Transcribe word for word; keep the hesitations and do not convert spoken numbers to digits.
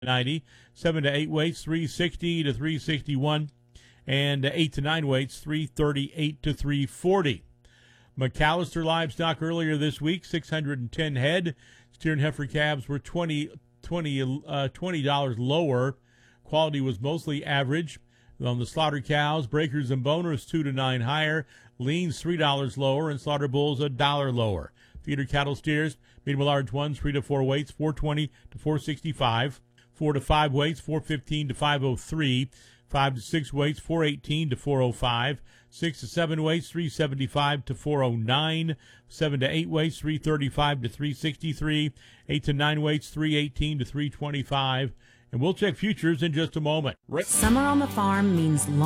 ninety. Seven to eight weights, three sixty to three sixty-one. And eight to nine weights, three thirty-eight to three forty. McAllister Livestock earlier this week, six hundred ten head. Steer and heifer calves were twenty dollars lower. Quality was mostly average. On the slaughter cows, breakers and boners two to nine higher. Leans three dollars lower, and slaughter bulls a dollar lower. Feeder cattle steers, medium and large ones, three to four weights, four twenty to four sixty-five. Four to five weights, four fifteen to five oh three. Five to six weights, four eighteen to four oh five. Six to seven weights, three seventy-five to four oh nine. Seven to eight weights, three thirty-five to three sixty-three. Eight to nine weights, three eighteen to three twenty-five. And we'll check futures in just a moment. Summer on the farm means